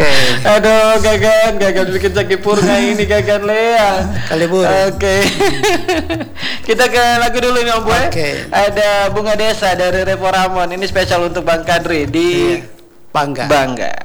Aduh, gagan bikin sakit purna ini gagan Lea. Kali buru. Oke. Kita ke lagu dulu nih Om Boy. Ada Bunga Desa dari Revo Ramon. Ini spesial untuk Bang Kadri di Bangga.